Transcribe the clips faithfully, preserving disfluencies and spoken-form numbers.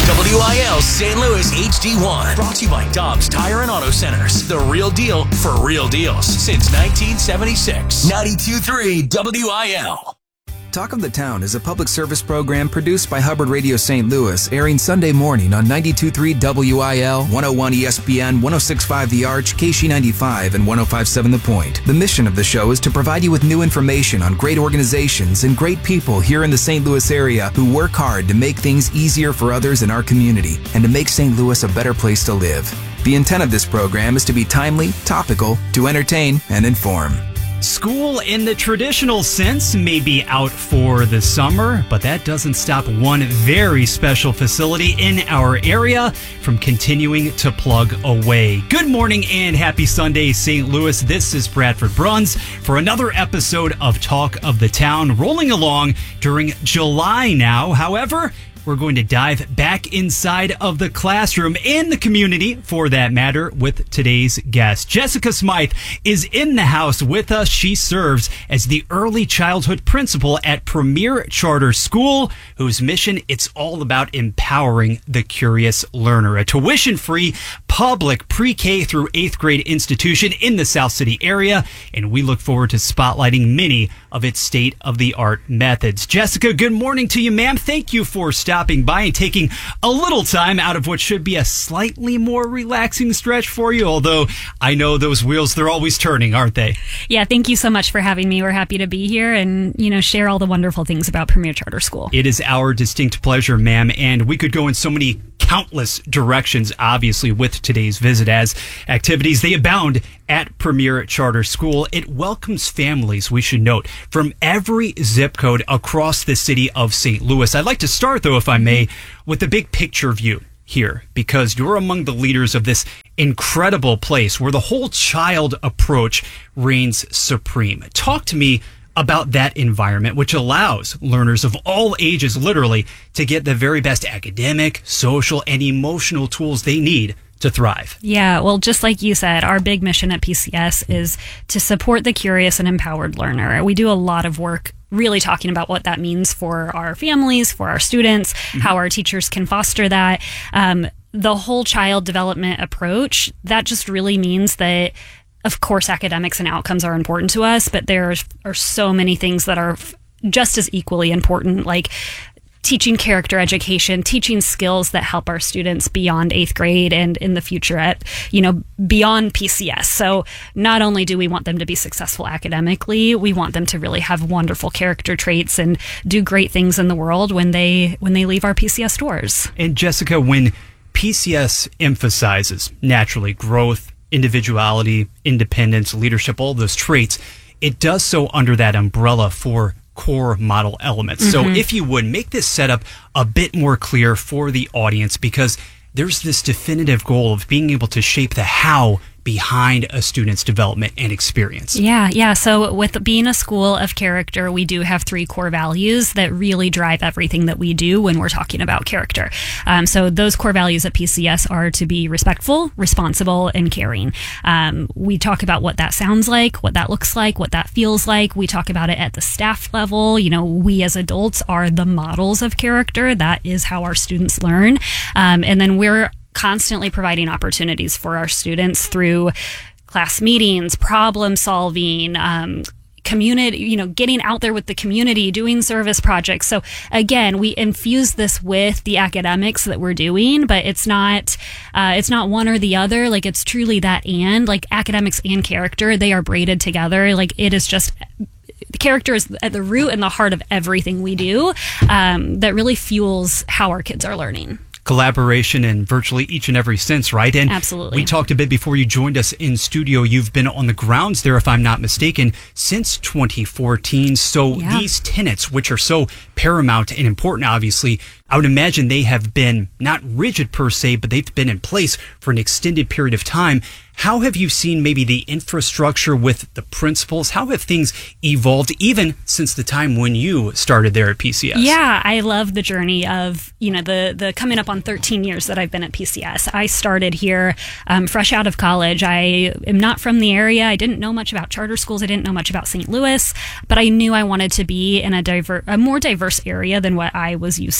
W I L Saint Louis H D one. Brought to you by Dobbs Tire and Auto Centers. The real deal for real deals since nineteen seventy-six. ninety-two point three W I L. Talk of the Town is a public service program produced by Hubbard Radio Saint Louis, airing Sunday morning on ninety-two point three W I L, one oh one E S P N, one oh six point five The Arch, K S H E ninety-five, and one oh five point seven The Point. The mission of the show is to provide you with new information on great organizations and great people here in the Saint Louis area who work hard to make things easier for others in our community and to make Saint Louis a better place to live. The intent of this program is to be timely, topical, to entertain, and inform. School in the traditional sense may be out for the summer, but that doesn't stop one very special facility in our area from continuing to plug away. Good morning and happy Sunday, Saint Louis. This is Bradford Bruns for another episode of Talk of the Town, rolling along during July now. However, we're going to dive back inside of the classroom and the community, for that matter, with today's guest. Jessica Smythe is in the house with us. She serves as the early childhood principal at Premier Charter School, whose mission, it's all about empowering the curious learner. A tuition-free public pre-K through eighth grade institution in the South City area, and we look forward to spotlighting many of its state-of-the-art methods. Jessica, good morning to you, ma'am. Thank you for stopping by and taking a little time out of what should be a slightly more relaxing stretch for you, although I know those wheels, they're always turning, aren't they? Yeah, thank you so much for having me. We're happy to be here and, you know, share all the wonderful things about Premier Charter School. It is our distinct pleasure, ma'am, and we could go in so many countless directions, obviously, with today's visit, as activities, they abound at Premier Charter School. It welcomes families, we should note, from every zip code across the city of Saint Louis. I'd like to start, though, if I may, with the big picture view here, because you're among the leaders of this incredible place where the whole child approach reigns supreme. Talk to me about that environment, which allows learners of all ages, literally, to get the very best academic, social, and emotional tools they need to thrive. Yeah, well, just like you said, our big mission at P C S is to support the curious and empowered learner. We do a lot of work really talking about what that means for our families, for our students, mm-hmm. how our teachers can foster that. Um, the whole child development approach, that just really means that, of course, academics and outcomes are important to us, but there are so many things that are just as equally important, like teaching character education, teaching skills that help our students beyond eighth grade and in the future at, you know, beyond P C S. So not only do we want them to be successful academically, we want them to really have wonderful character traits and do great things in the world when they when they leave our P C S doors. And Jessica, when P C S emphasizes naturally growth, individuality, independence, leadership, all those traits, it does so under that umbrella for core model elements. Mm-hmm. So if you would, make this setup a bit more clear for the audience, because there's this definitive goal of being able to shape the how behind a student's development and experience. Yeah, yeah. So with being a school of character, we do have three core values that really drive everything that we do when we're talking about character. Um, so those core values at P C S are to be respectful, responsible, and caring. Um, we talk about what that sounds like, what that looks like, what that feels like. We talk about it at the staff level. You know, we as adults are the models of character. That is how our students learn. Um, and then we're constantly providing opportunities for our students through class meetings, problem solving, um, community, you know, getting out there with the community, doing service projects. So again, we infuse this with the academics that we're doing, but it's not, uh, it's not one or the other. Like, it's truly that and, like, academics and character, they are braided together. Like, it is just, character is at the root and the heart of everything we do, um, that really fuels how our kids are learning. Collaboration in virtually each and every sense, right? And absolutely. We talked a bit before you joined us in studio. You've been on the grounds there, if I'm not mistaken, since twenty fourteen. So yeah. These tenets, which are so paramount and important, obviously, I would imagine they have been not rigid per se, but they've been in place for an extended period of time. How have you seen maybe the infrastructure with the principals? How have things evolved even since the time when you started there at P C S? Yeah, I love the journey of, you know, the the coming up on thirteen years that I've been at P C S. I started here um, fresh out of college. I am not from the area. I didn't know much about charter schools. I didn't know much about Saint Louis, but I knew I wanted to be in a diver- a more diverse area than what I was used to. And that's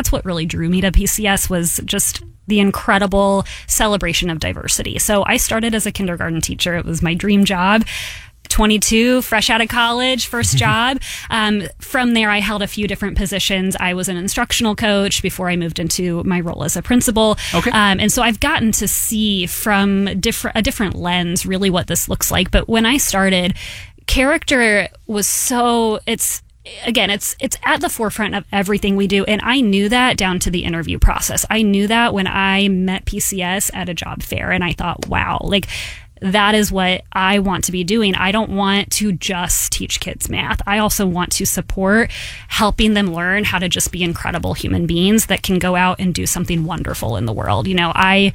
that's what really drew me to P C S, was just the incredible celebration of diversity. So I started as a kindergarten teacher. It was my dream job. twenty-two, fresh out of college, first job. Um, from there, I held a few different positions. I was an instructional coach before I moved into my role as a principal. Okay. Um, and so I've gotten to see from different a different lens really what this looks like. But when I started, character was so, it's, again, it's it's at the forefront of everything we do. And I knew that down to the interview process. I knew that when I met P C S at a job fair, and I thought, wow, like, that is what I want to be doing. I don't want to just teach kids math. I also want to support helping them learn how to just be incredible human beings that can go out and do something wonderful in the world. You know, I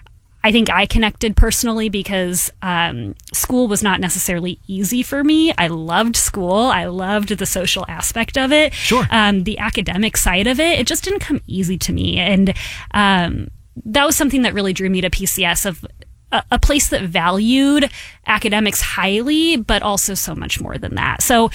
I think I connected personally because um, school was not necessarily easy for me. I loved school. I loved the social aspect of it. Sure. Um, the academic side of it, it just didn't come easy to me. And um, that was something that really drew me to P C S, of a place that valued academics highly, but also so much more than that. So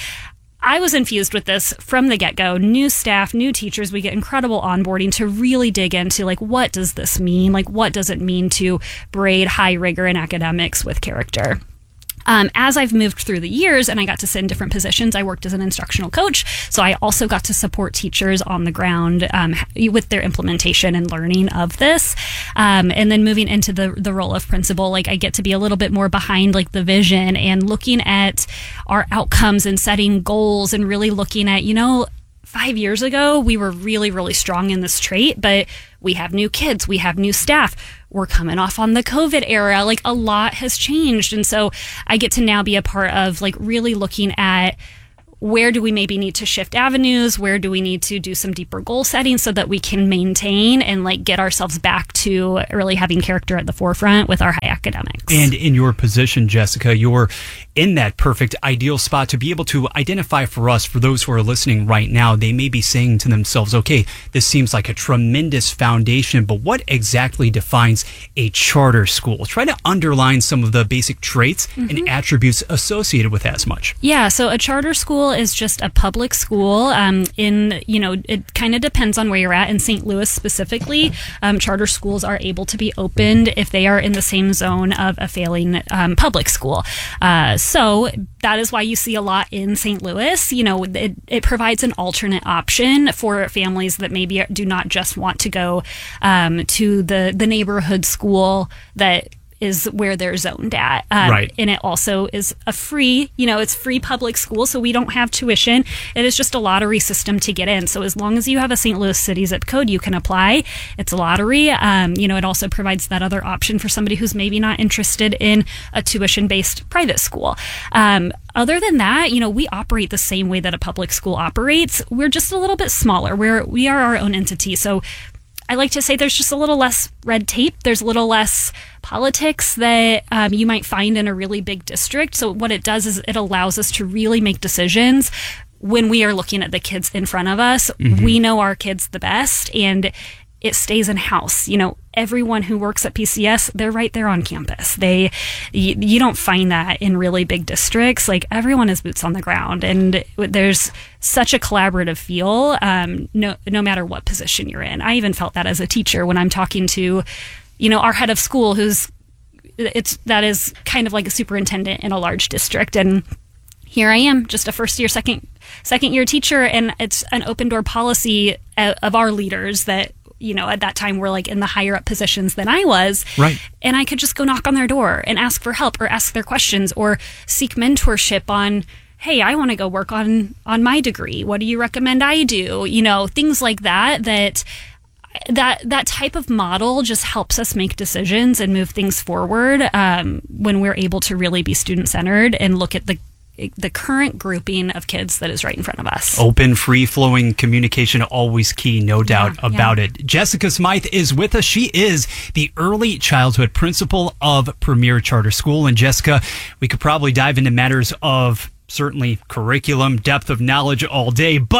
I was infused with this from the get-go. New staff, new teachers, we get incredible onboarding to really dig into, like, what does this mean? Like, what does it mean to braid high rigor in academics with character? Um, as I've moved through the years and I got to sit in different positions, I worked as an instructional coach. So I also got to support teachers on the ground um, with their implementation and learning of this. Um, and then moving into the the role of principal, like, I get to be a little bit more behind, like, the vision and looking at our outcomes and setting goals and really looking at, you know, five years ago, we were really, really strong in this trait, but we have new kids, we have new staff. We're coming off on the COVID era. Like, a lot has changed. And so I get to now be a part of, like, really looking at where do we maybe need to shift avenues? Where do we need to do some deeper goal setting so that we can maintain and, like, get ourselves back to really having character at the forefront with our high academics? And in your position, Jessica, you're in that perfect ideal spot to be able to identify for us, for those who are listening right now, they may be saying to themselves, okay, this seems like a tremendous foundation, but what exactly defines a charter school? Try to underline some of the basic traits mm-hmm. and attributes associated with that as much. Yeah, so a charter school is just a public school. Um, in, you know, it kind of depends on where you're at. In Saint Louis specifically, um, charter schools are able to be opened if they are in the same zone of a failing um, public school. Uh, so that is why you see a lot in Saint Louis. You know, it, it provides an alternate option for families that maybe do not just want to go um, to the, the neighborhood school that is where they're zoned at. Um, right. And it also is a free, you know, it's free public school, so we don't have tuition. It is just a lottery system to get in. So as long as you have a Saint Louis City zip code, you can apply. It's a lottery. Um, you know, it also provides that other option for somebody who's maybe not interested in a tuition-based private school. Um, Other than that, you know, we operate the same way that a public school operates. We're just a little bit smaller. We're, we are our own entity. So I like to say there's just a little less red tape. There's a little less politics that um, you might find in a really big district. So what it does is it allows us to really make decisions when we are looking at the kids in front of us. Mm-hmm. We know our kids the best, and it stays in house. You know, everyone who works at P C S, they're right there on campus. They, you, you don't find that in really big districts. Like, everyone is boots on the ground, and there's such a collaborative feel, um, no, no matter what position you're in. I even felt that as a teacher when I'm talking to, you know, our head of school, who's, it's, that is kind of like a superintendent in a large district. And here I am, just a first year, second, second year teacher. And it's an open door policy of our leaders that, you know, at that time were like in the higher up positions than I was. Right. And I could just go knock on their door and ask for help or ask their questions or seek mentorship on, hey, I want to go work on, on my degree. What do you recommend I do? You know, things like that, that, that, that type of model just helps us make decisions and move things forward um, when we're able to really be student centered and look at the the current grouping of kids that is right in front of us. Open, free-flowing communication, always key, no doubt yeah, about yeah. it. Jessica Smythe is with us. She is the early childhood principal of Premier Charter School. And Jessica, we could probably dive into matters of certainly curriculum, depth of knowledge all day, but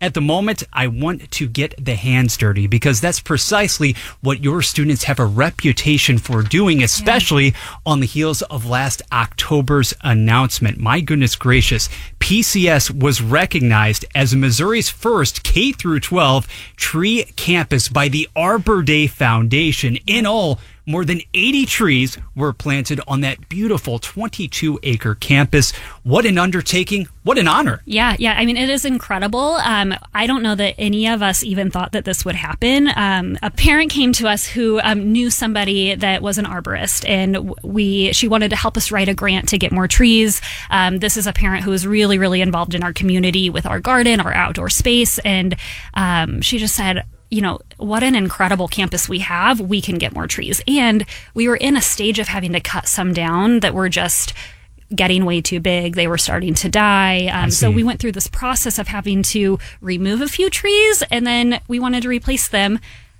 At the moment, I want to get the hands dirty because that's precisely what your students have a reputation for doing, especially yeah. on the heels of last October's announcement. My goodness gracious, P C S was recognized as Missouri's first K through twelve tree campus by the Arbor Day Foundation. In all, more than eighty trees were planted on that beautiful twenty-two acre campus. What an undertaking. What an honor. Yeah, yeah. I mean, it is incredible. Um, I don't know that any of us even thought that this would happen. Um, a parent came to us who um, knew somebody that was an arborist, and we she wanted to help us write a grant to get more trees. Um, this is a parent who is really, really involved in our community with our garden, our outdoor space, and um, she just said, you know, what an incredible campus we have. We can get more trees. And we were in a stage of having to cut some down that were just getting way too big. They were starting to die. Um, so we went through this process of having to remove a few trees, and then we wanted to replace them.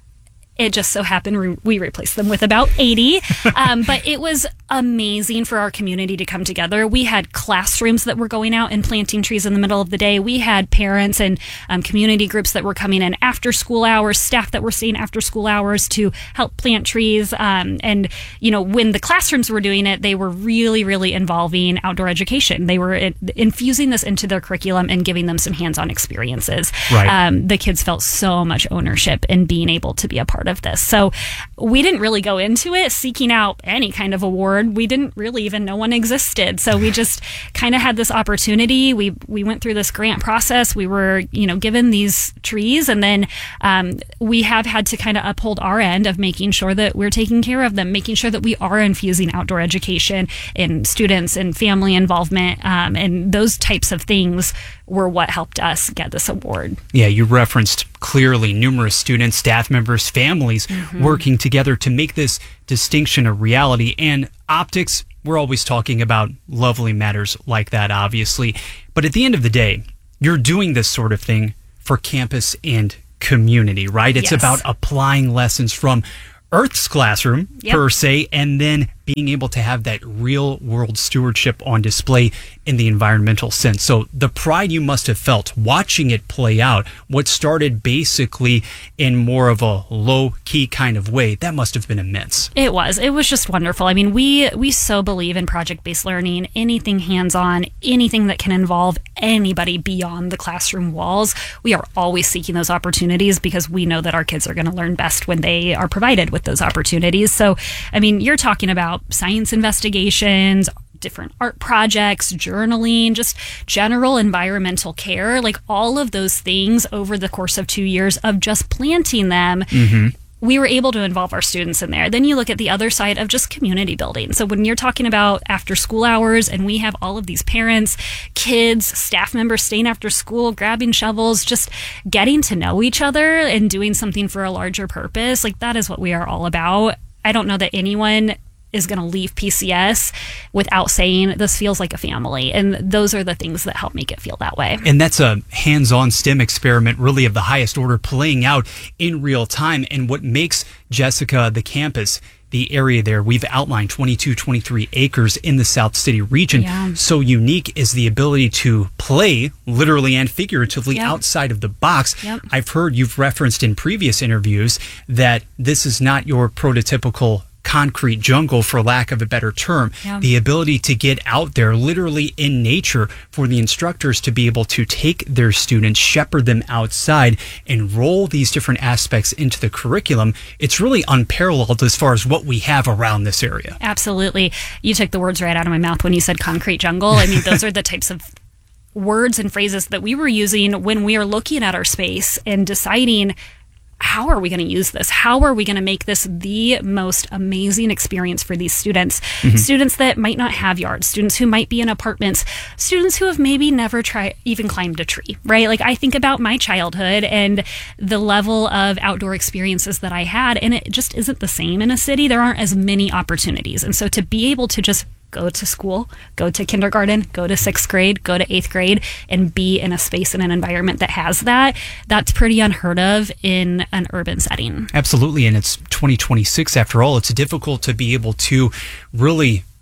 It just so happened re- we replaced them with about eighty. Um, but it was amazing for our community to come together. We had classrooms that were going out and planting trees in the middle of the day. We had parents and um, community groups that were coming in after school hours, staff that were staying after school hours to help plant trees. Um, and, you know, when the classrooms were doing it, they were really, really involving outdoor education. They were in- infusing this into their curriculum and giving them some hands-on experiences. Right. Um, the kids felt so much ownership in being able to be a part of this. So we didn't really go into it seeking out any kind of award. We didn't really even know one existed. So we just kind of had this opportunity. We we went through this grant process. We were, you know, given these trees, and then um, we have had to kind of uphold our end of making sure that we're taking care of them, making sure that we are infusing outdoor education in students and family involvement, um, and those types of things were what helped us get this award. Yeah, you referenced clearly numerous students, staff members, families mm-hmm. working together to make this distinction a reality. And optics, we're always talking about lovely matters like that, obviously. But at the end of the day, you're doing this sort of thing for campus and community, right? It's yes. about applying lessons from Earth's classroom, yep. per se, and then being able to have that real world stewardship on display in the environmental sense. So the pride you must have felt watching it play out, what started basically in more of a low key kind of way, that must have been immense. It was. It was just wonderful. I mean, we we so believe in project-based learning, anything hands-on, anything that can involve anybody beyond the classroom walls. We are always seeking those opportunities because we know that our kids are going to learn best when they are provided with those opportunities. So, I mean, you're talking about science investigations, different art projects, journaling, just general environmental care, like all of those things over the course of two years of just planting them. Mm-hmm. We were able to involve our students in there. Then you look at the other side of just community building. So when you're talking about after school hours and we have all of these parents, kids, staff members staying after school, grabbing shovels, just getting to know each other and doing something for a larger purpose, like that is what we are all about. I don't know that anyone is going to leave P C S without saying this feels like a family. And those are the things that help make it feel that way. And that's a hands-on STEM experiment really of the highest order playing out in real time. And what makes Jessica, the campus, the area there, we've outlined twenty-two, twenty-three acres in the South City region. Yeah. So unique is the ability to play literally and figuratively yep. outside of the box. Yep. I've heard you've referenced in previous interviews that this is not your prototypical concrete jungle, for lack of a better term. Yeah. The ability to get out there literally in nature for the instructors to be able to take their students, shepherd them outside, and roll these different aspects into the curriculum. It's really unparalleled as far as what we have around this area. Absolutely. You took the words right out of my mouth when you said concrete jungle. I mean, those are the types of words and phrases that we were using when we are looking at our space and deciding, how are we going to use this? How are we going to make this the most amazing experience for these students? Mm-hmm. Students that might not have yards, students who might be in apartments, students who have maybe never tried, even climbed a tree, right? Like I think about my childhood and the level of outdoor experiences that I had, and it just isn't the same in a city. There aren't as many opportunities. And so to be able to just go to school, go to kindergarten, go to sixth grade, go to eighth grade, and be in a space and an environment that has that, that's pretty unheard of in an urban setting. Absolutely. And it's twenty twenty-six after all. It's difficult to be able to really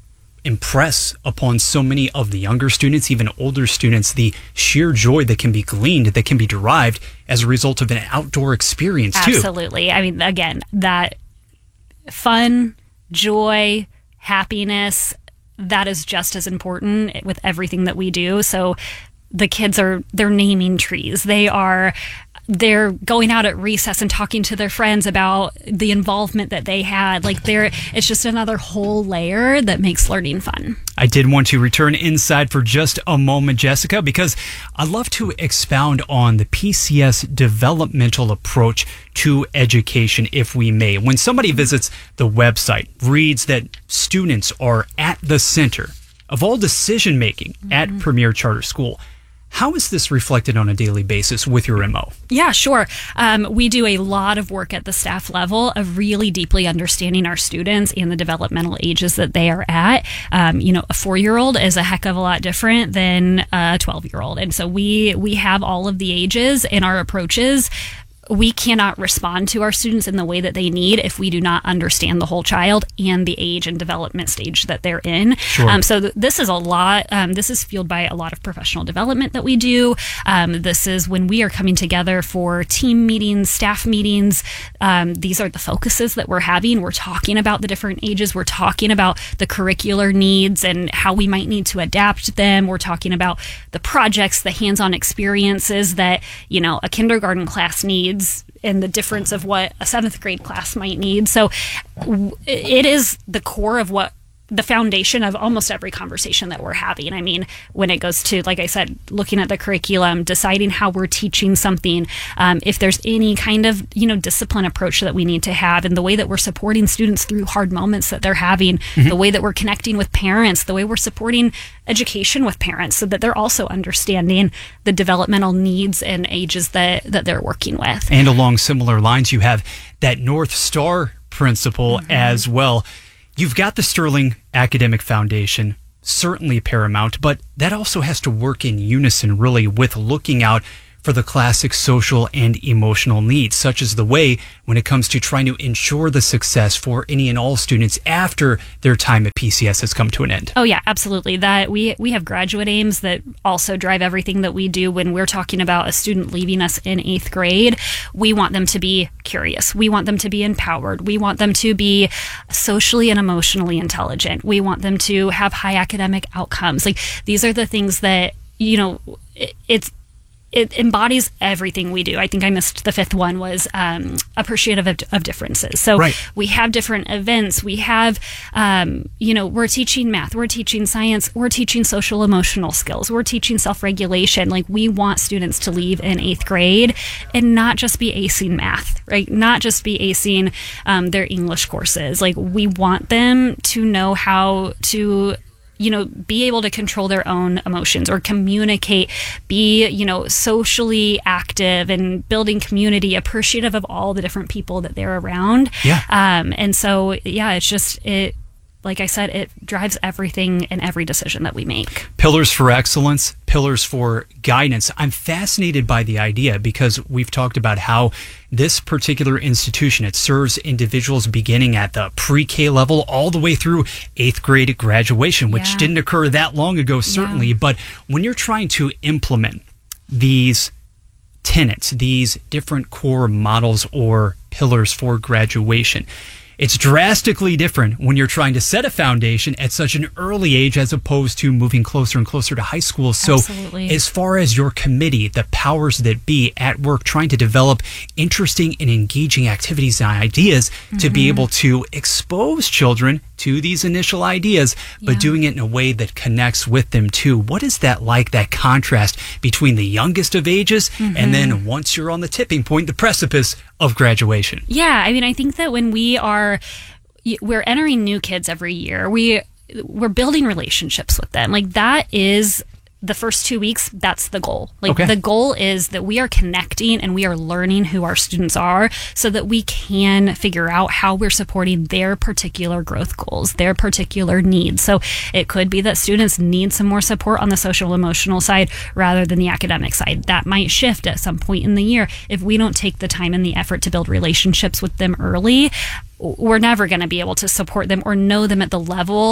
impress upon so many of the younger students, even older students, the sheer joy that can be gleaned, that can be derived as a result of an outdoor experience too. Absolutely. I mean, again, that fun, joy, happiness, that is just as important with everything that we do. So the kids are, they're naming trees. They are, they're going out at recess and talking to their friends about the involvement that they had. Like they're, it's just another whole layer that makes learning fun. I did want to return inside for just a moment, Jessica, because I'd love to expound on the P C S developmental approach to education, if we may. When somebody visits the website, reads that students are at the center of all decision making mm-hmm. at Premier Charter School, how is this reflected on a daily basis with your M O? Yeah, sure. Um, we do a lot of work at the staff level of really deeply understanding our students and the developmental ages that they are at. Um, you know, a four-year-old is a heck of a lot different than a twelve-year-old. And so we, we have all of the ages in our approaches. We cannot respond to our students in the way that they need if we do not understand the whole child and the age and development stage that they're in. Sure. Um, so th- this is a lot. Um, this is fueled by a lot of professional development that we do. Um, this is when we are coming together for team meetings, staff meetings. Um, these are the focuses that we're having. We're talking about the different ages. We're talking about the curricular needs and how we might need to adapt them. We're talking about the projects, the hands-on experiences that, you know, a kindergarten class needs, and the difference of what a seventh grade class might need. So w- it is the core of what the foundation of almost every conversation that we're having. I mean, when it goes to, like I said, looking at the curriculum, deciding how we're teaching something, um, if there's any kind of, you know, discipline approach that we need to have, and the way that we're supporting students through hard moments that they're having, mm-hmm. the way that we're connecting with parents, the way we're supporting education with parents so that they're also understanding the developmental needs and ages that, that they're working with. And along similar lines, you have that North Star principle mm-hmm. as well. You've got the Sterling Academic Foundation, certainly paramount, but that also has to work in unison, really, with looking out for the classic social and emotional needs, such as the way when it comes to trying to ensure the success for any and all students after their time at P C S has come to an end. Oh yeah, absolutely. That we we have graduate aims that also drive everything that we do. When we're talking about a student leaving us in eighth grade, we want them to be curious. We want them to be empowered. We want them to be socially and emotionally intelligent. We want them to have high academic outcomes. Like, these are the things that, you know, it, it's it embodies everything we do. I think I missed the fifth one, was um, appreciative of, of differences. So right. we have different events. We have, um, you know, we're teaching math, we're teaching science, we're teaching social emotional skills, we're teaching self-regulation. Like, we want students to leave in eighth grade and not just be acing math, right? Not just be acing um, their English courses. Like, we want them to know how to, you know, be able to control their own emotions or communicate, be, you know, socially active and building community, appreciative of all the different people that they're around. Yeah. Um, and so, yeah, it's just, it, like I said, it drives everything and every decision that we make. Pillars for excellence, pillars for guidance. I'm fascinated by the idea because we've talked about how this particular institution, it serves individuals beginning at the pre-K level all the way through eighth grade graduation, which Yeah. didn't occur that long ago, certainly. Yeah. But when you're trying to implement these tenets, these different core models or pillars for graduation, it's drastically different when you're trying to set a foundation at such an early age as opposed to moving closer and closer to high school. So Absolutely. As far as your committee, the powers that be at work trying to develop interesting and engaging activities and ideas mm-hmm. to be able to expose children to these initial ideas, but Yeah. doing it in a way that connects with them too. What is that like, that contrast between the youngest of ages mm-hmm. and then once you're on the tipping point, the precipice of graduation? Yeah, I mean, I think that when we are, we're entering new kids every year, we, we're building relationships with them. Like, that is the first two weeks, that's the goal. Like, Okay. the goal is that we are connecting and we are learning who our students are so that we can figure out how we're supporting their particular growth goals, their particular needs. So it could be that students need some more support on the social emotional side rather than the academic side. That might shift at some point in the year. If we don't take the time and the effort to build relationships with them early, we're never going to be able to support them or know them at the level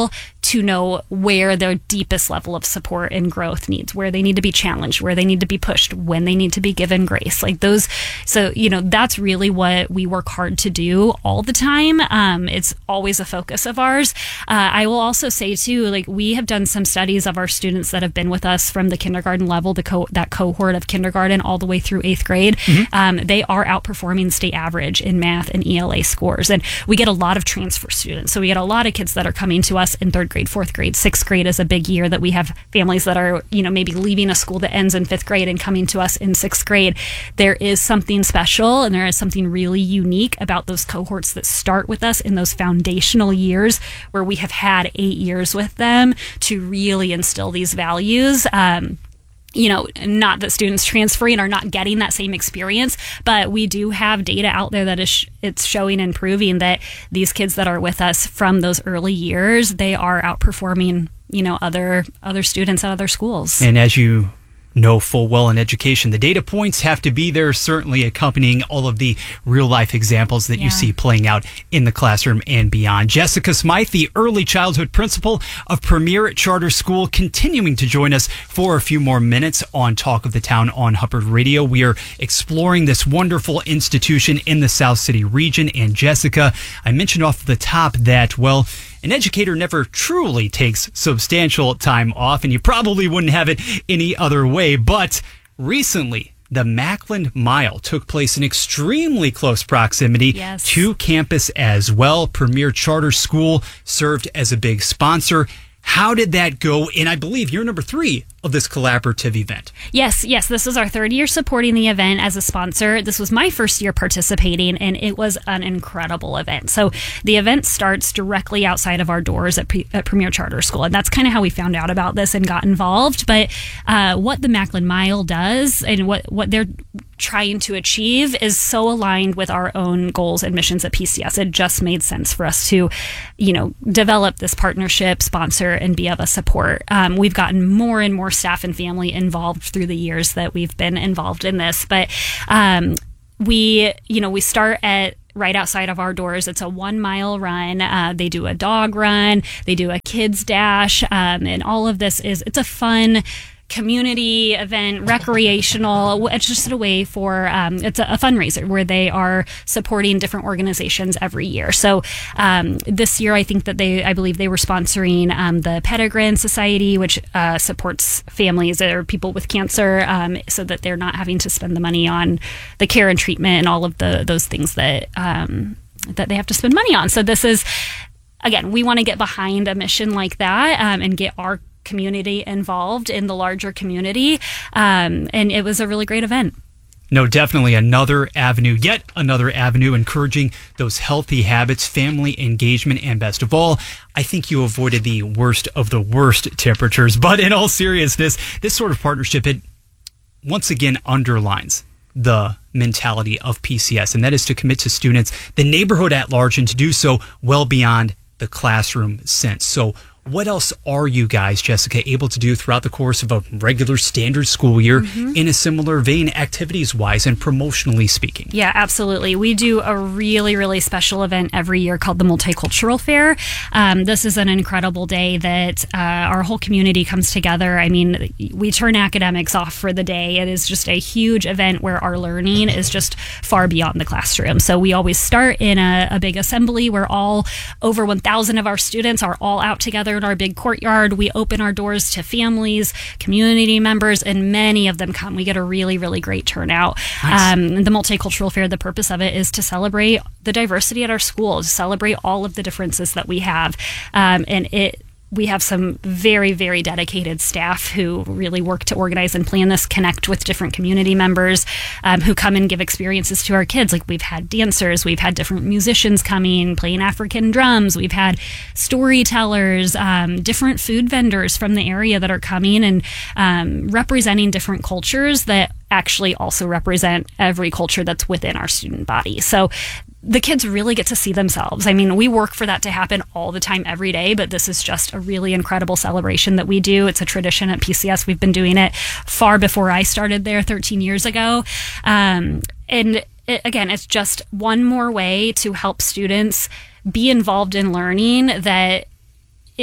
to know where their deepest level of support and growth needs, where they need to be challenged, where they need to be pushed, when they need to be given grace, like those. So, you know, that's really what we work hard to do all the time. Um, it's always a focus of ours. Uh, I will also say too, like we have done some studies of our students that have been with us from the kindergarten level, the co- that cohort of kindergarten all the way through eighth grade. Mm-hmm. Um, they are outperforming state average in math and E L A scores. And we get a lot of transfer students. So we get a lot of kids that are coming to us in third grade, fourth grade, sixth grade is a big year that we have families that are, you know, maybe leaving a school that ends in fifth grade and coming to us in sixth grade. There is something special and there is something really unique about those cohorts that start with us in those foundational years where we have had eight years with them to really instill these values. Um, you know, not that students transferring are not getting that same experience, but we do have data out there that is sh- it's showing and proving that these kids that are with us from those early years, they are outperforming, you know, other other students at other schools. And as you know full well in education, the data points have to be there, certainly accompanying all of the real life examples that yeah. you see playing out in the classroom and beyond. Jessica Smythe, the early childhood principal of Premier Charter School, continuing to join us for a few more minutes on Talk of the Town on Hubbard Radio. We are exploring this wonderful institution in the South City region. And Jessica, I mentioned off the top that, well, an educator never truly takes substantial time off, and you probably wouldn't have it any other way. But recently, the Mackland Mile took place in extremely close proximity yes. to campus as well. Premier Charter School served as a big sponsor. How did that go? And I believe you're number three of this collaborative event. Yes, yes. This is our third year supporting the event as a sponsor. This was my first year participating, and it was an incredible event. So the event starts directly outside of our doors at, Pre- at Premier Charter School, and that's kind of how we found out about this and got involved. But uh, what the Mackland Mile does and what, what they're trying to achieve is so aligned with our own goals and missions at P C S. It just made sense for us to, you know, develop this partnership, sponsor, and be of a support. Um, we've gotten more and more staff and family involved through the years that we've been involved in this. But um, we, you know, we start at right outside of our doors. It's a one mile run. Uh, they do a dog run. They do a kids dash. Um, and all of this is, it's a fun community event, recreational. It's just a way for, um, it's a, a fundraiser where they are supporting different organizations every year. So um, this year, I think that they, I believe they were sponsoring um, the Pettigrew Society, which uh, supports families or people with cancer um, so that they're not having to spend the money on the care and treatment and all of the those things that um, that they have to spend money on. So this is, again, we want to get behind a mission like that um, and get our community involved in the larger community. Um, and it was a really great event. No, definitely another avenue, yet another avenue, encouraging those healthy habits, family engagement, and best of all, I think you avoided the worst of the worst temperatures. But in all seriousness, this sort of partnership, it once again underlines the mentality of P C S, and that is to commit to students, the neighborhood at large, and to do so well beyond the classroom sense. So what else are you guys, Jessica, able to do throughout the course of a regular standard school year mm-hmm. in a similar vein, activities-wise and promotionally speaking? Yeah, absolutely. We do a really, really special event every year called the Multicultural Fair. Um, this is an incredible day that uh, our whole community comes together. I mean, we turn academics off for the day. It is just a huge event where our learning is just far beyond the classroom. So we always start in a, a big assembly where all over one thousand of our students are all out together in our big courtyard. We open our doors to families, community members, and many of them come. We get a really, really great turnout. Nice. Um, the Multicultural Fair, the purpose of it is to celebrate the diversity at our school, to celebrate all of the differences that we have. Um, and it we have some very, very dedicated staff who really work to organize and plan this, connect with different community members um, who come and give experiences to our kids. Like we've had dancers, we've had different musicians coming, playing African drums, we've had storytellers, um, different food vendors from the area that are coming and um, representing different cultures that actually also represent every culture that's within our student body. So the kids really get to see themselves. I mean, we work for that to happen all the time, every day, but this is just a really incredible celebration that we do. It's a tradition at P C S. We've been doing it far before I started there thirteen years ago. Um, and it, again, it's just one more way to help students be involved in learning that is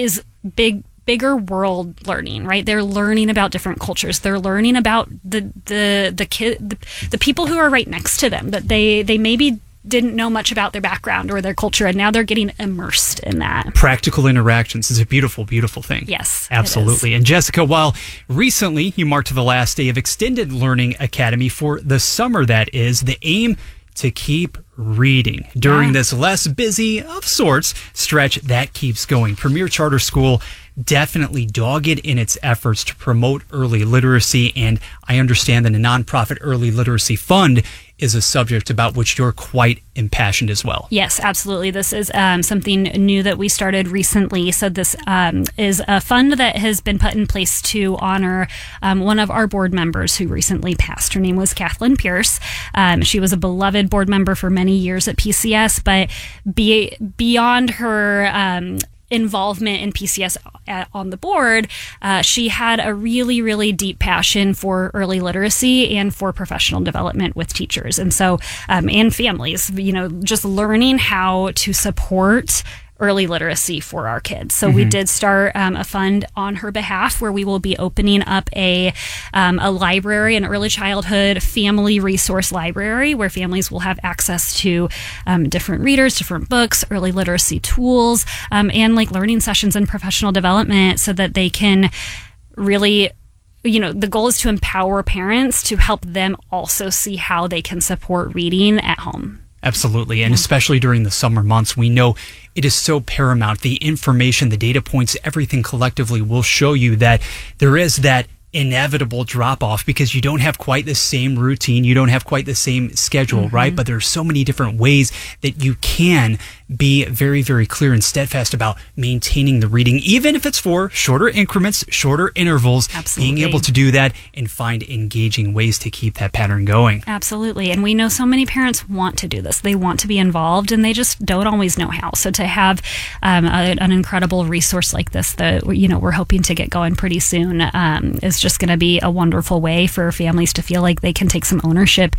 big bigger world learning, right? They're learning about different cultures. They're learning about the the the kid the, the people who are right next to them that they they maybe didn't know much about their background or their culture, and now they're getting immersed in that. Practical interactions is a beautiful, beautiful thing. Yes, absolutely. And Jessica, while recently you marked the last day of Extended Learning Academy for the summer, that is, the aim to keep reading during yeah. this less busy of sorts stretch that keeps going. Premier Charter School definitely dogged in its efforts to promote early literacy, and I understand that a nonprofit early literacy fund is a subject about which you're quite impassioned as well. Yes, absolutely. This is um, something new that we started recently. So this um, is a fund that has been put in place to honor um, one of our board members who recently passed. Her name was Kathleen Pierce. Um, she was a beloved board member for many years at P C S, but be, beyond her um, involvement in P C S at, on the board, uh, she had a really, really deep passion for early literacy and for professional development with teachers. And so, um, and families, you know, just learning how to support early literacy for our kids. So mm-hmm. we did start um, a fund on her behalf where we will be opening up a um, a library, an early childhood family resource library where families will have access to um, different readers, different books, early literacy tools, um, and like learning sessions and professional development so that they can really, you know, the goal is to empower parents to help them also see how they can support reading at home. Absolutely. And especially during the summer months, we know it is so paramount. The information, the data points, everything collectively will show you that there is that inevitable drop off because you don't have quite the same routine. You don't have quite the same schedule, mm-hmm. right? But there are so many different ways that you can be very, very clear and steadfast about maintaining the reading, even if it's for shorter increments, shorter intervals, Absolutely. Being able to do that and find engaging ways to keep that pattern going. Absolutely. And we know so many parents want to do this. They want to be involved and they just don't always know how. So to have um, a, an incredible resource like this that, you know, we're hoping to get going pretty soon um, is just going to be a wonderful way for families to feel like they can take some ownership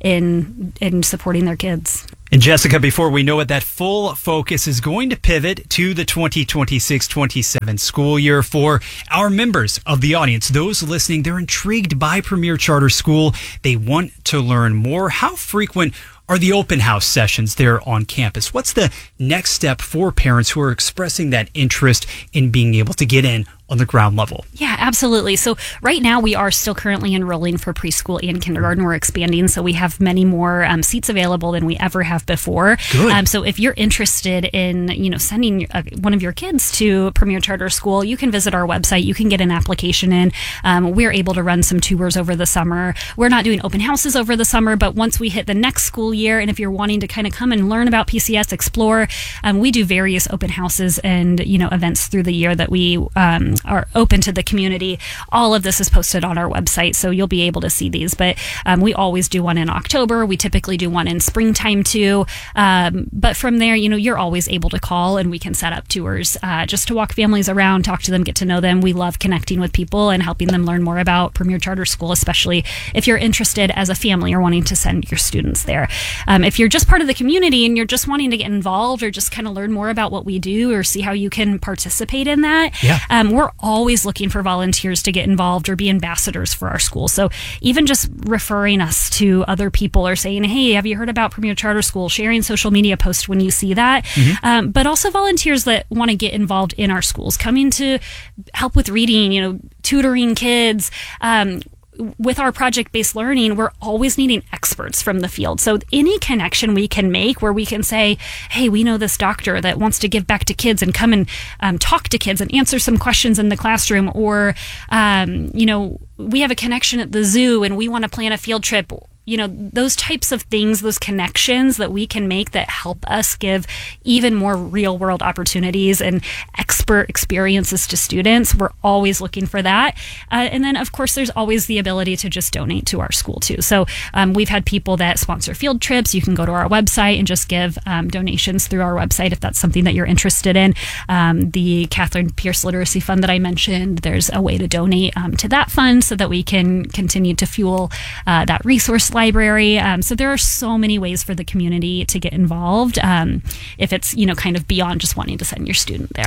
in in supporting their kids. And Jessica, before we know it, that full focus is going to pivot to the twenty twenty-six twenty-seven school year for our members of the audience. Those listening, they're intrigued by Premier Charter School. They want to learn more. How frequent are the open house sessions there on campus? What's the next step for parents who are expressing that interest in being able to get in on the ground level? Yeah, absolutely. So right now we are still currently enrolling for preschool and kindergarten. We're expanding, so we have many more um, seats available than we ever have before. Good. Um, so if you're interested in, you know, sending uh, one of your kids to Premier Charter School, you can visit our website. You can get an application in. Um, we're able to run some tours over the summer. We're not doing open houses over the summer, but once we hit the next school year, and if you're wanting to kind of come and learn about P C S, explore, um, we do various open houses and, you know, events through the year that we um, are open to the community. All of this is posted on our website, so you'll be able to see these. But um, we always do one in October. We typically do one in springtime too. Um, but from there, you know, you're always able to call and we can set up tours uh, just to walk families around, talk to them, get to know them. We love connecting with people and helping them learn more about Premier Charter School, especially if you're interested as a family or wanting to send your students there. Um, if you're just part of the community and you're just wanting to get involved or just kind of learn more about what we do or see how you can participate in that, yeah. um, we're always looking for volunteers to get involved or be ambassadors for our school. So even just referring us to other people or saying, hey, have you heard about Premier Charter School? Sharing social media posts when you see that. Mm-hmm. Um, but also volunteers that want to get involved in our schools, coming to help with reading, you know, tutoring kids. Um, With our project-based learning, we're always needing experts from the field. So any connection we can make where we can say, hey, we know this doctor that wants to give back to kids and come and um, talk to kids and answer some questions in the classroom. Or, um, you know, we have a connection at the zoo and we want to plan a field trip. You know, those types of things, those connections that we can make that help us give even more real world opportunities and expert experiences to students. We're always looking for that. Uh, and then, of course, there's always the ability to just donate to our school, too. So um, we've had people that sponsor field trips. You can go to our website and just give um, donations through our website if that's something that you're interested in. Um, the Kathleen Pierce Literacy Fund that I mentioned, there's a way to donate um, to that fund so that we can continue to fuel uh, that resource library. Um, so there are so many ways for the community to get involved um, if it's, you know, kind of beyond just wanting to send your student there. You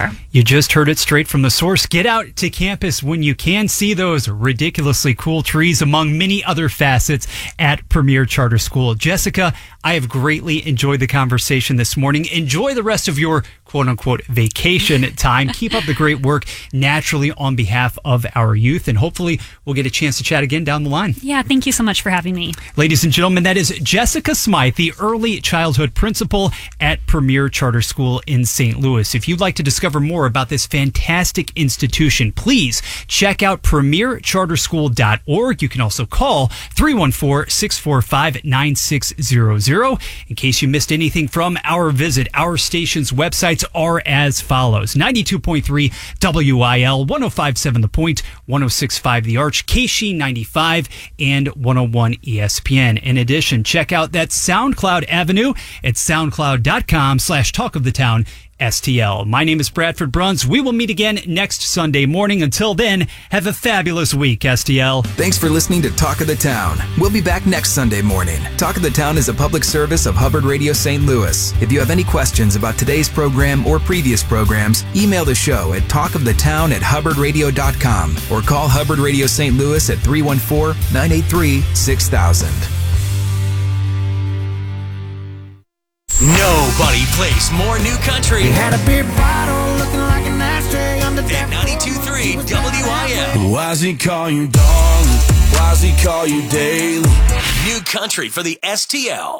just heard it straight from the source. Get out to campus when you can. See those ridiculously cool trees among many other facets at Premier Charter School. Jessica, I have greatly enjoyed the conversation this morning. Enjoy the rest of your quote-unquote vacation time. Keep up the great work naturally on behalf of our youth, and hopefully we'll get a chance to chat again down the line. Yeah, thank you so much for having me. Ladies and gentlemen, that is Jessica Smythe, the early childhood principal at Premier Charter School in Saint Louis. If you'd like to discover more about this fantastic institution, please check out premier charter school dot org. You can also call three one four, six four five, nine six zero zero. In case you missed anything from our visit, our station's websites are as follows: ninety-two point three W I L, one oh five point seven The Point, one oh six point five The Arch, K S H E ninety-five, and one oh one E S P N. In addition, check out that SoundCloud avenue at soundcloud.com slash talk of the town S T L. My name is Bradford Bruns. We will meet again next Sunday morning. Until then, have a fabulous week, S T L. Thanks for listening to Talk of the Town. We'll be back next Sunday morning. Talk of the Town is a public service of Hubbard Radio Saint Louis. If you have any questions about today's program or previous programs, email the show at talkofthetown at hubbard radio dot com or call Hubbard Radio Saint Louis at three one four, nine eight three, six thousand. Nobody plays more new country He had a beer bottle looking like an ashtray on the than ninety-two point three W I L. Why's he call you darling? Why's he call you daily? New country for the S T L.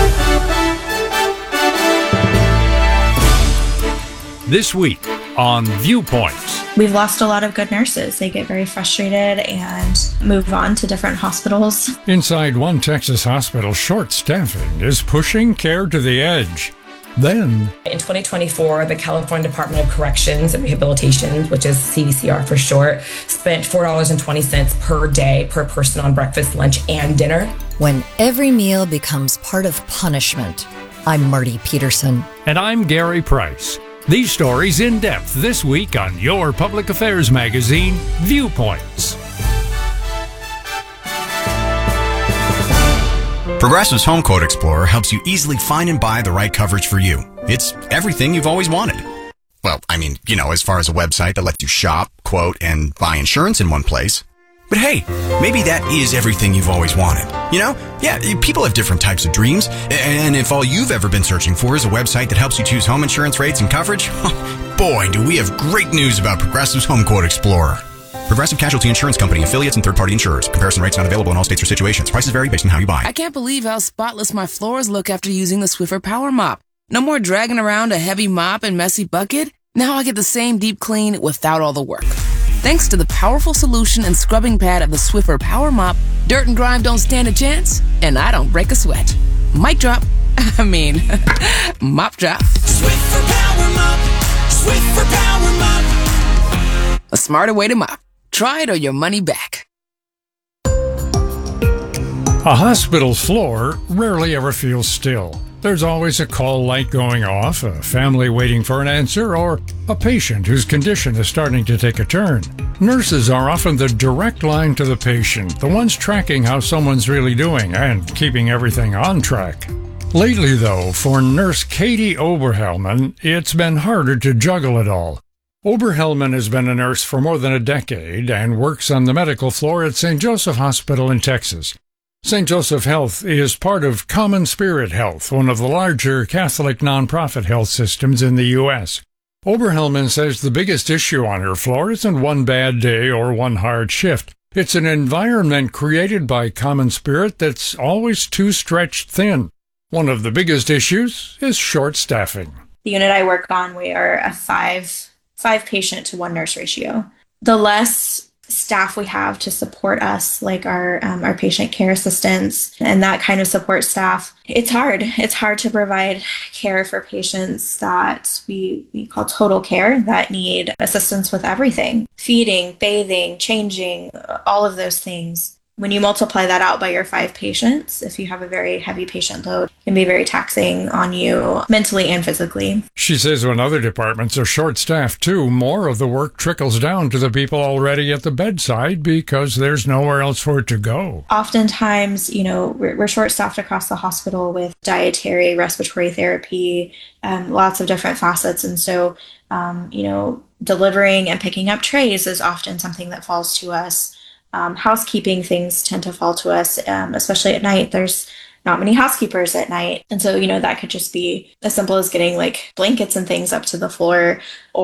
This week on Viewpoints. We've lost a lot of good nurses. They get very frustrated and move on to different hospitals. Inside one Texas hospital, short staffing is pushing care to the edge. Then, in twenty twenty-four, the California Department of Corrections and Rehabilitation, which is C D C R for short, spent four dollars and twenty cents per day per person on breakfast, lunch, and dinner. When every meal becomes part of punishment. I'm Marty Peterson. And I'm Gary Price. These stories in depth this week on your public affairs magazine, Viewpoints. Progressive's Home Quote Explorer helps you easily find and buy the right coverage for you. It's everything you've always wanted. Well, I mean, you know, as far as a website that lets you shop, quote, and buy insurance in one place. But hey, maybe that is everything you've always wanted. You know? Yeah, people have different types of dreams. And if all you've ever been searching for is a website that helps you choose home insurance rates and coverage, boy, do we have great news about Progressive's Home Quote Explorer. Progressive Casualty Insurance Company, affiliates, and third-party insurers. Comparison rates not available in all states or situations. Prices vary based on how you buy. I can't believe how spotless my floors look after using the Swiffer Power Mop. No more dragging around a heavy mop and messy bucket. Now I get the same deep clean without all the work. Thanks to the powerful solution and scrubbing pad of the Swiffer Power Mop, dirt and grime don't stand a chance, and I don't break a sweat. Mic drop. I mean, mop drop. Swiffer Power Mop. Swiffer Power Mop. A smarter way to mop. Try it or your money back. A hospital's floor rarely ever feels still. There's always a call light going off, a family waiting for an answer, or a patient whose condition is starting to take a turn. Nurses are often the direct line to the patient, the ones tracking how someone's really doing and keeping everything on track. Lately, though, for nurse Katie Oberhelman, it's been harder to juggle it all. Oberhelman has been a nurse for more than a decade and works on the medical floor at Saint Joseph Hospital in Texas. Saint Joseph Health is part of Common Spirit Health, one of the larger Catholic nonprofit health systems in the U S. Oberhelman says the biggest issue on her floor isn't one bad day or one hard shift. It's an environment created by Common Spirit that's always too stretched thin. One of the biggest issues is short staffing. The unit I work on, we are a five five patient to one nurse ratio. The less staff we have to support us, like our um, our patient care assistants and that kind of support staff, it's hard. It's hard to provide care for patients that we, we call total care, that need assistance with everything. Feeding, bathing, changing, all of those things. When you multiply that out by your five patients, if you have a very heavy patient load, it can be very taxing on you mentally and physically. She says when other departments are short-staffed too, more of the work trickles down to the people already at the bedside because there's nowhere else for it to go. Oftentimes, you know, we're, we're short-staffed across the hospital with dietary, respiratory therapy, um, lots of different facets. And so, um, you know, delivering and picking up trays is often something that falls to us. Um, housekeeping things tend to fall to us, um, especially at night. There's not many housekeepers at night. And so, you know, that could just be as simple as getting like blankets and things up to the floor,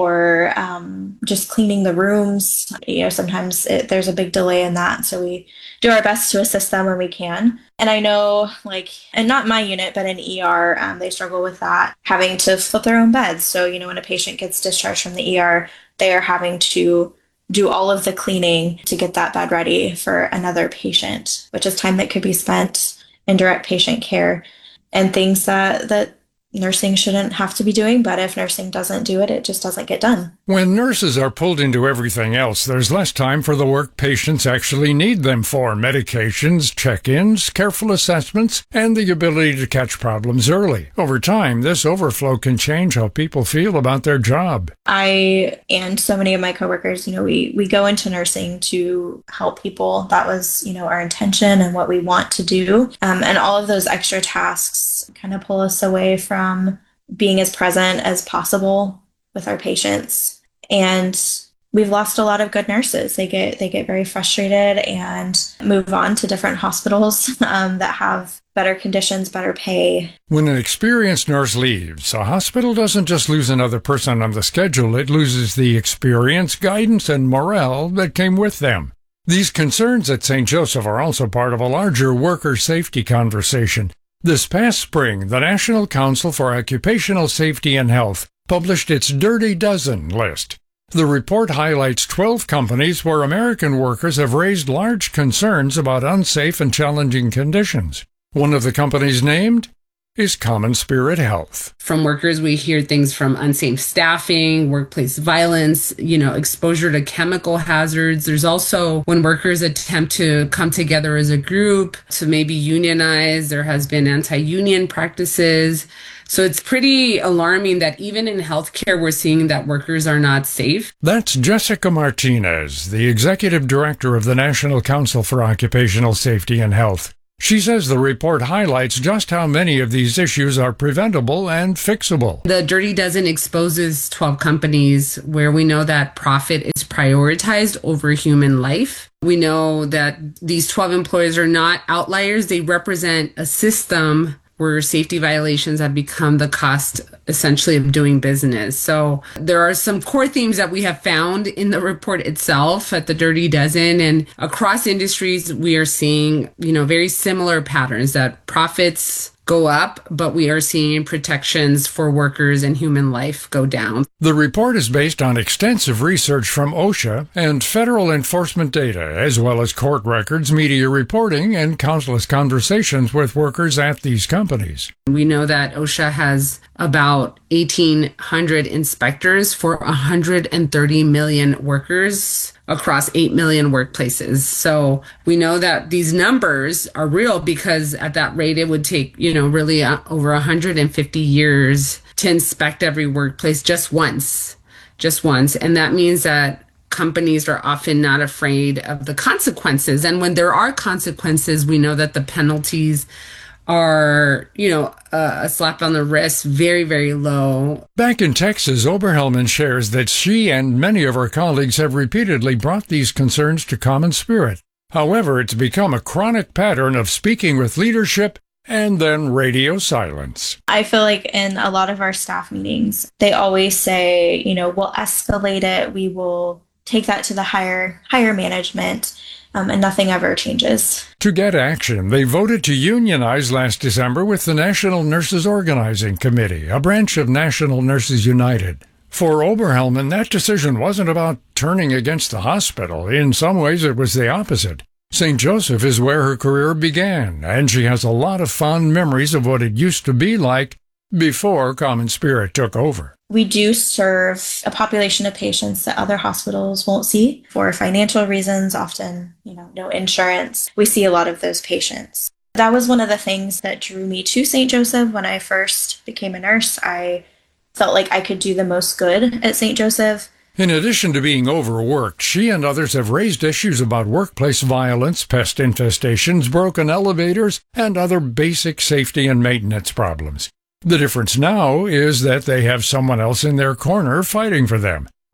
or um, just cleaning the rooms. You know, sometimes it, there's a big delay in that. So we do our best to assist them when we can. And I know, like, and not my unit, but in E R, um, they struggle with that, having to flip their own beds. So, you know, when a patient gets discharged from the E R, they are having to do all of the cleaning to get that bed ready for another patient, which is time that could be spent in direct patient care and things that, that nursing shouldn't have to be doing. But if nursing doesn't do it, it just doesn't get done. When nurses are pulled into everything else, there's less time for the work patients actually need them for: medications, check-ins, careful assessments, and the ability to catch problems early. Over time, this overflow can change how people feel about their job. I and so many of my coworkers, you know, we, we go into nursing to help people. That was, you know, our intention and what we want to do. Um, and all of those extra tasks kind of pull us away from being as present as possible with our patients. And we've lost a lot of good nurses. They get they get very frustrated and move on to different hospitals um, that have better conditions, better pay. When an experienced nurse leaves, a hospital doesn't just lose another person on the schedule, it loses the experience, guidance, and morale that came with them. These concerns at Saint Joseph are also part of a larger worker safety conversation. This past spring, the National Council for Occupational Safety and Health published its Dirty Dozen list. The report highlights twelve companies where American workers have raised large concerns about unsafe and challenging conditions. One of the companies named is Common Spirit Health. From workers, we hear things from unsafe staffing, workplace violence, you know, exposure to chemical hazards. There's also when workers attempt to come together as a group to maybe unionize, there has been anti-union practices. So it's pretty alarming that even in healthcare, we're seeing that workers are not safe. That's Jessica Martinez, the executive director of the National Council for Occupational Safety and Health. She says the report highlights just how many of these issues are preventable and fixable. The Dirty Dozen exposes twelve companies where we know that profit is prioritized over human life. We know that these twelve employers are not outliers. They represent a system where safety violations have become the cost, essentially, of doing business. So there are some core themes that we have found in the report itself at the Dirty Dozen, and across industries, we are seeing, you know, very similar patterns that profits go up, but we are seeing protections for workers and human life go down. The report is based on extensive research from OSHA and federal enforcement data, as well as court records, media reporting, and countless conversations with workers at these companies. We know that OSHA has about eighteen hundred inspectors for one hundred thirty million workers across eight million workplaces. So we know that these numbers are real because at that rate, it would take, you know, really uh, over one hundred fifty years to inspect every workplace just once, just once. And that means that companies are often not afraid of the consequences. And when there are consequences, we know that the penalties are, you know, uh, a slap on the wrist, very, very low. Back in Texas, Oberhelman shares that she and many of her colleagues have repeatedly brought these concerns to Common Spirit. However, it's become a chronic pattern of speaking with leadership and then radio silence. I feel like in a lot of our staff meetings, they always say, you know, we'll escalate it. We will take that to the higher, higher management. Um, and nothing ever changes. To get action, they voted to unionize last December with the National Nurses Organizing Committee, a branch of National Nurses United. For Oberhelman, that decision wasn't about turning against the hospital. In some ways, it was the opposite. Saint Joseph is where her career began, and she has a lot of fond memories of what it used to be like before Common Spirit took over. We do serve a population of patients that other hospitals won't see for financial reasons, often, you know, no insurance. We see a lot of those patients. That was one of the things that drew me to Saint Joseph. When I first became a nurse, I felt like I could do the most good at Saint Joseph. In addition to being overworked, she and others have raised issues about workplace violence, pest infestations, broken elevators, and other basic safety and maintenance problems. The difference now is that they have someone else in their corner fighting for them.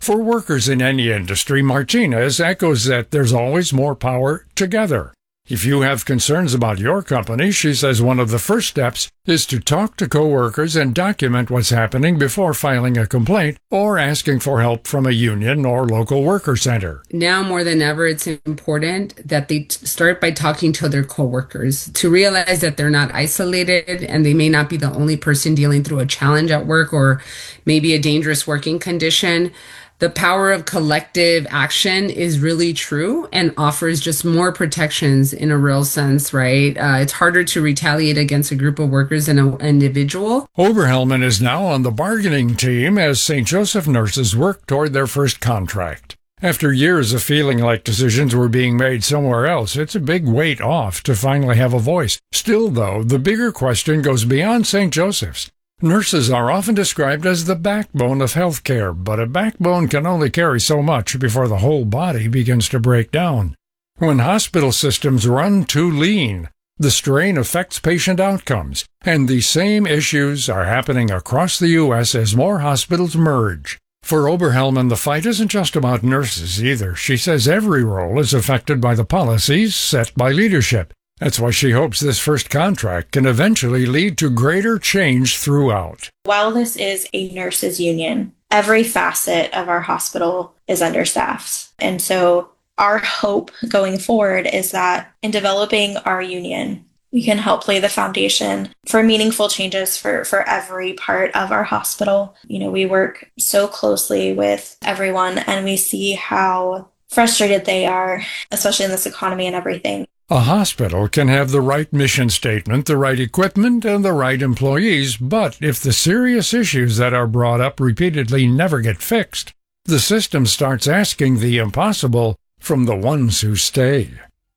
For workers in any industry, Martinez echoes that there's always more power together. If you have concerns about your company, she says one of the first steps is to talk to coworkers and document what's happening before filing a complaint or asking for help from a union or local worker center. Now more than ever, it's important that they t- start by talking to their coworkers to realize that they're not isolated and they may not be the only person dealing through a challenge at work or maybe a dangerous working condition. The power of collective action is really true and offers just more protections in a real sense, right? Uh, it's harder to retaliate against a group of workers than an individual. Oberhelman is now on the bargaining team as Saint Joseph nurses work toward their first contract. After years of feeling like decisions were being made somewhere else, it's a big weight off to finally have a voice. Still, though, the bigger question goes beyond Saint Joseph's. Nurses are often described as the backbone of healthcare, but a backbone can only carry so much before the whole body begins to break down. When hospital systems run too lean, the strain affects patient outcomes, and the same issues are happening across the U S as more hospitals merge. For Oberhelman, the fight isn't just about nurses either. She says every role is affected by the policies set by leadership. That's why she hopes this first contract can eventually lead to greater change throughout. While this is a nurses' union, every facet of our hospital is understaffed. And so our hope going forward is that in developing our union, we can help lay the foundation for meaningful changes for, for every part of our hospital. You know, we work so closely with everyone and we see how frustrated they are, especially in this economy and everything. A hospital can have the right mission statement, the right equipment, and the right employees, but if the serious issues that are brought up repeatedly never get fixed, the system starts asking the impossible from the ones who stay.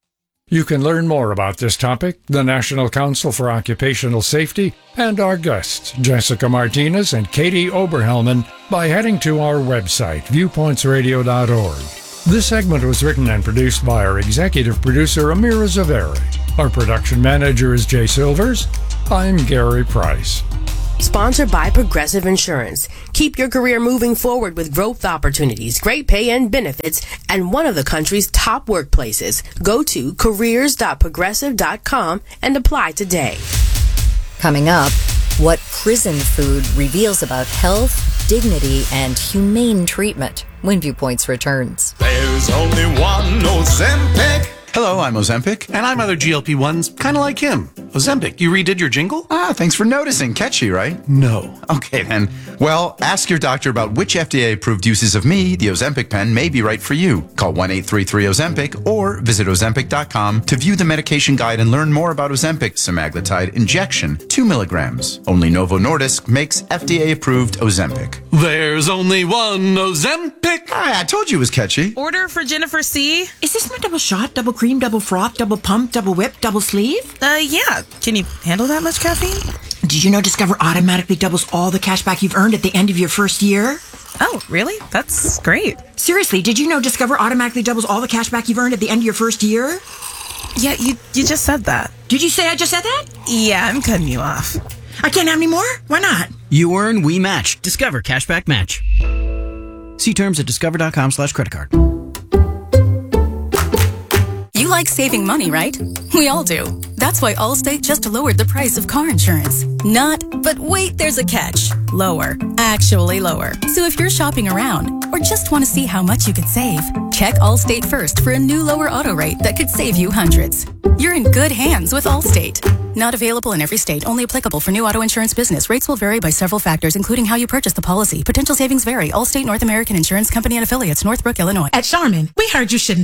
You can learn more about this topic, the National Council for Occupational Safety, and our guests, Jessica Martinez and Katie Oberhelman, by heading to our website, viewpoints radio dot org. This segment was written and produced by our executive producer, Amira Zaveri. Our production manager is Jay Silvers. I'm Gary Price. Sponsored by Progressive Insurance. Keep your career moving forward with growth opportunities, great pay and benefits, and one of the country's top workplaces. Go to careers dot progressive dot com and apply today. Coming up, what prison food reveals about health, dignity, and humane treatment when Viewpoints returns. There's only one Ozempic. Hello, I'm Ozempic. And I'm other G L P ones, kind of like him. Ozempic, you redid your jingle? Ah, thanks for noticing. Catchy, right? No. Okay, then. Well, ask your doctor about which F D A-approved uses of me, the Ozempic pen, may be right for you. Call one eight three three Ozempic or visit ozempic dot com to view the medication guide and learn more about Ozempic semaglutide injection, two milligrams. Only Novo Nordisk makes F D A-approved Ozempic. There's only one Ozempic. Ah, I told you it was catchy. Order for Jennifer C. Is this my double shot, double cream, double froth, double pump, double whip, double sleeve? Uh, yeah. Can you handle that much caffeine? Did you know Discover automatically doubles all the cash back you've earned at the end of your first year? Oh, really? That's great. Seriously, did you know Discover automatically doubles all the cash back you've earned at the end of your first year? Yeah, you you just said that. Did you say I just said that? Yeah, I'm cutting you off. I can't have any more? Why not? You earn, we match. Discover Cashback Match. See terms at discover dot com slash credit card. You like saving money, right? We all do. That's why Allstate just lowered the price of car insurance. Not, but wait, there's a catch. Lower. Actually lower. So if you're shopping around or just want to see how much you could save, check Allstate first for a new lower auto rate that could save you hundreds. You're in good hands with Allstate. Not available in every state. Only applicable for new auto insurance business. Rates will vary by several factors, including how you purchase the policy. Potential savings vary. Allstate North American Insurance Company and affiliates, Northbrook, Illinois. At Charmin, we heard you shouldn't